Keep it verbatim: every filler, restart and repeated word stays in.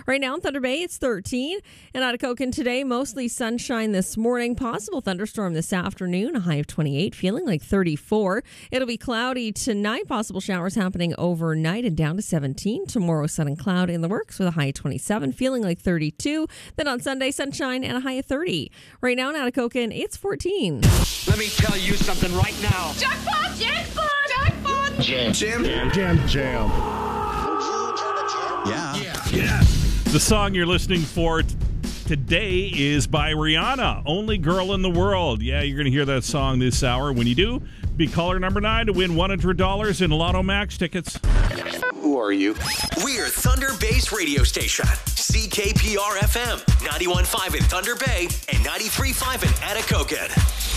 Right now in Thunder Bay, it's thirteen. And out of Koken today, mostly sunshine this morning. Possible thunderstorm this afternoon, a high of twenty-eight, feeling like thirty-four. It'll be cloudy tonight, possible showers happening overnight and down to seventeen. Tomorrow, sun and cloud in the works with a high of twenty-seven, feeling like thirty-two. Then on Sunday, sunshine and a high of thirty. Right now in out of Koken, it's fourteen. Let me tell you something right now. Jackpot! Jackpot! Jackpot! Jam. Jam. Jam. Jam. Jam. Yeah. Yeah. Yeah. The song you're listening for t- today is by Rihanna, Only Girl in the World. Yeah, you're going to hear that song this hour. When you do, be caller number nine to win one hundred dollars in Lotto Max tickets. Who are you? We're Thunder Bay's radio station. C K P R F M, ninety-one point five in Thunder Bay and ninety-three point five in Atikokan.